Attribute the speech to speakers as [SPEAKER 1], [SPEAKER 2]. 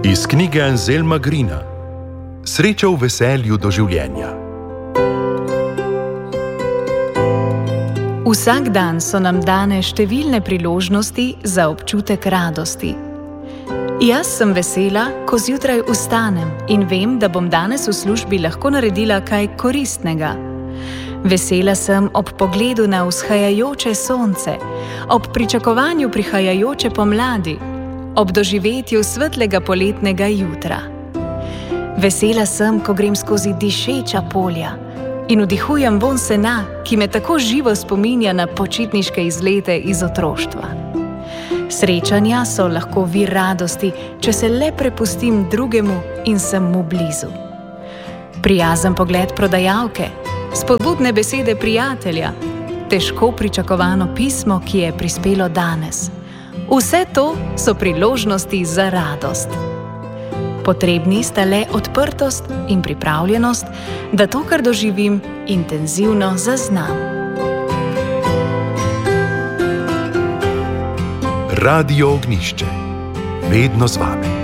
[SPEAKER 1] Iz knjige Anselma Grina Sreča v veselju do življenja.
[SPEAKER 2] Vsak dan so nam dane številne priložnosti za občutek radosti. Jaz sem vesela, ko zjutraj vstanem in vem, da bom danes v službi lahko naredila kaj koristnega. Vesela sem ob pogledu na vzhajajoče sonce, ob pričakovanju prihajajoče pomladi, ob doživetju svetlega poletnega jutra. Vesela sem, ko grem skozi dišeča polja in vdihujem vonj sena, ki me tako živo spominja na počitniške izlete iz otroštva. Srečanja so lahko vir radosti, če se le prepustim drugemu in sem mu blizu. Prijazen pogled prodajalke, spodbudne besede prijatelja, težko pričakovano pismo, ki je prispelo danes. Vse to so priložnosti za radost. Potrebni sta le odprtost in pripravljenost, da to, kar doživim, intenzivno zaznam.
[SPEAKER 1] Radio Ognjišče. Vedno z vami.